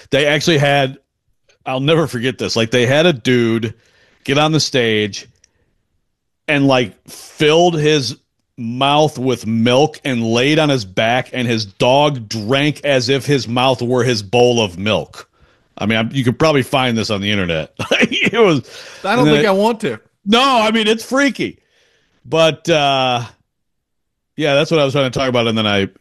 They actually had, I'll never forget this. Like they had a dude get on the stage and like filled his mouth with milk and laid on his back, and his dog drank as if his mouth were his bowl of milk. I mean, you could probably find this on the internet. It was. I don't think I want to. No, I mean it's freaky, but yeah, that's what I was trying to talk about, and then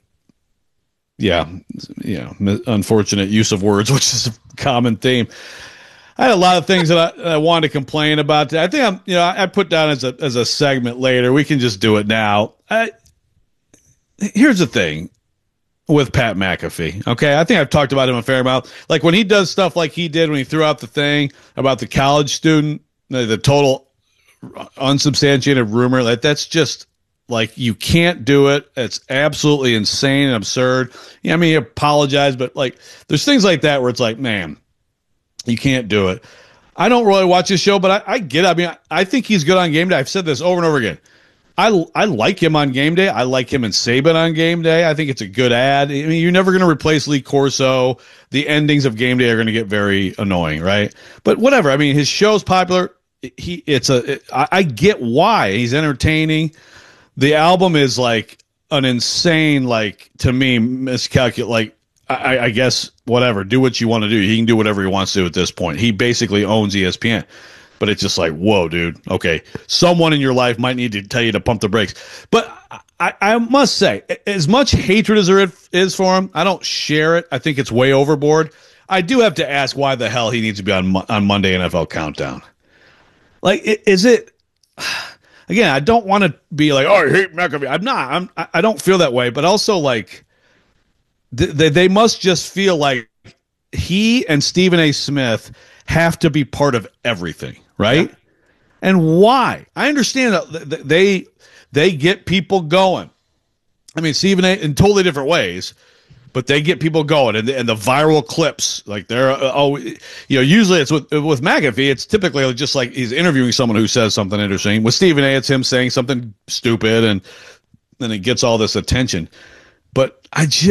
unfortunate use of words, which is a common theme. I had a lot of things that I wanted to complain about. I think I put down as a segment later. We can just do it now. Here's the thing with Pat McAfee. Okay, I think I've talked about him a fair amount. Like when he does stuff like he did when he threw out the thing about the college student, the total unsubstantiated rumor. That's just like you can't do it. It's absolutely insane and absurd. Yeah, I mean, he apologized, but like there's things like that where it's like, man, you can't do it. I don't really watch this show, but I get it. I mean, I think he's good on game day. I've said this over and over again. I like him on game day. I like him and Saban on game day. I think it's a good ad. I mean, you're never going to replace Lee Corso. The endings of game day are going to get very annoying, right? But whatever. I mean, his show's popular. I get why he's entertaining. The album is like an insane, like to me, miscalculate. Like I guess whatever. Do what you want to do. He can do whatever he wants to do at this point. He basically owns ESPN. But it's just like, whoa, dude. Okay, someone in your life might need to tell you to pump the brakes. But I must say, as much hatred as there is for him, I don't share it. I think it's way overboard. I do have to ask why the hell he needs to be on Monday NFL Countdown. Like, is it? Again, I don't want to be like, oh, I hate McAfee. I'm not. I don't feel that way. But also, like, they must just feel like he and Stephen A. Smith have to be part of everything. Right? Yeah. And why? I understand that they get people going. I mean, Stephen A. in totally different ways, but they get people going. And the viral clips, like they're usually it's with McAfee, it's typically just like he's interviewing someone who says something interesting. With Stephen A., it's him saying something stupid, and then it gets all this attention. But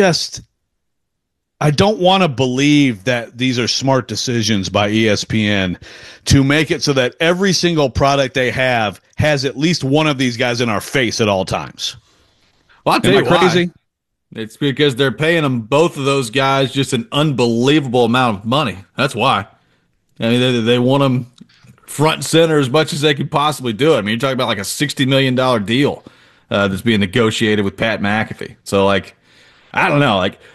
I don't want to believe that these are smart decisions by ESPN to make it so that every single product they have has at least one of these guys in our face at all times. Well, I'll tell you crazy? Why. It's because they're paying them, both of those guys, just an unbelievable amount of money. That's why. I mean, they want them front and center as much as they could possibly do it. I mean, you're talking about like a $60 million deal that's being negotiated with Pat McAfee. So, like, I don't know. Like,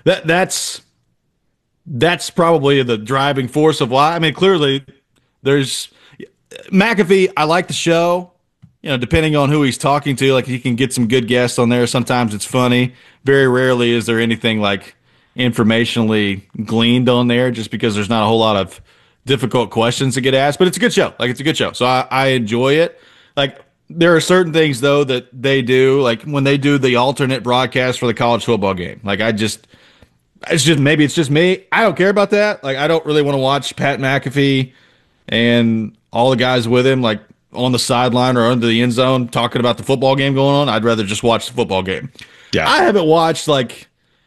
that's probably the driving force of why. I mean, clearly there's McAfee. I like the show, depending on who he's talking to. Like, he can get some good guests on there. Sometimes it's funny. Very rarely is there anything like informationally gleaned on there, just because there's not a whole lot of difficult questions to get asked. But it's a good show. Like, it's a good show. So I enjoy it. Like, there are certain things though that they do, like when they do the alternate broadcast for the college football game. Like, maybe it's just me. I don't care about that. Like, I don't really want to watch Pat McAfee and all the guys with him, like on the sideline or under the end zone talking about the football game going on. I'd rather just watch the football game. Yeah. I haven't watched like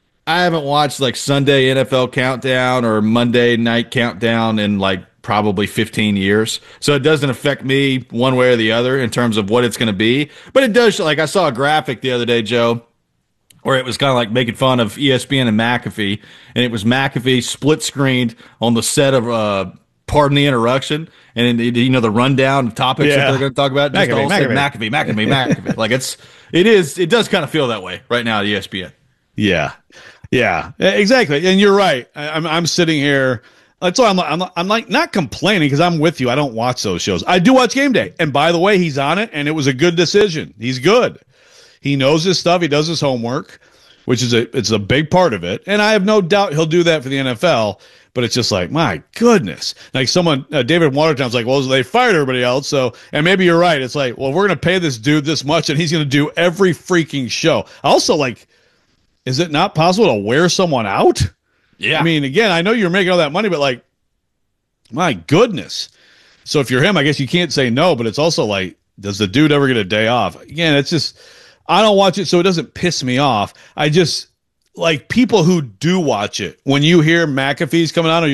Sunday NFL Countdown or Monday Night Countdown in like probably 15 years. So it doesn't affect me one way or the other in terms of what it's going to be. But it does. Like, I saw a graphic the other day, Joe, where it was kind of like making fun of ESPN and McAfee, and it was McAfee split screened on the set of Pardon the Interruption, and the rundown of topics that they're going to talk about. Just McAfee. Like, it does kind of feel that way right now at ESPN. Yeah, exactly. And you're right. I'm sitting here. That's why I'm like not complaining, because I'm with you. I don't watch those shows. I do watch Game Day, and by the way, he's on it, and it was a good decision. He's good. He knows his stuff. He does his homework, which is it's a big part of it. And I have no doubt he'll do that for the NFL. But it's just like, my goodness. Like David Watertown's like, well, they fired everybody else. So, and maybe you're right. It's like, well, we're going to pay this dude this much, and he's going to do every freaking show. Also, like, is it not possible to wear someone out? Yeah. I mean, again, I know you're making all that money, but like, my goodness. So if you're him, I guess you can't say no, but it's also like, does the dude ever get a day off? Again, it's just, I don't watch it, so it doesn't piss me off. I just, like, people who do watch it, when you hear McAfee's coming on, or